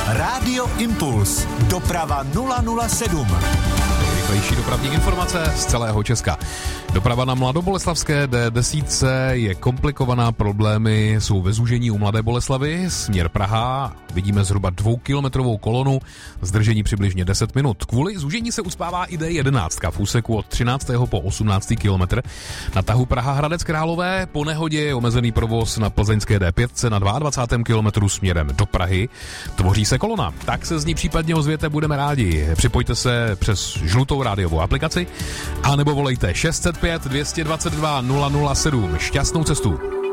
Rádio Impuls. Doprava 007. Nejrychlejší dopravní informace z celého Česka. Doprava na Mladoboleslavské D10 je komplikovaná, problémy jsou ve zúžení u Mladé Boleslavi, směr Praha, vidíme zhruba 2kilometrovou kolonu, zdržení přibližně 10 minut. Kvůli zúžení se uspává i D11 v úseku od 13. po 18. kilometr. Na tahu Praha Hradec Králové po nehodě je omezený provoz na plzeňské D5 na 22. kilometru směrem do Prahy. Tvoří se kolona, tak se z ní případně ozvěte, budeme rádi. Připojte se přes žlutou rádiovou aplikaci a nebo volejte 605 222 007. Šťastnou cestu.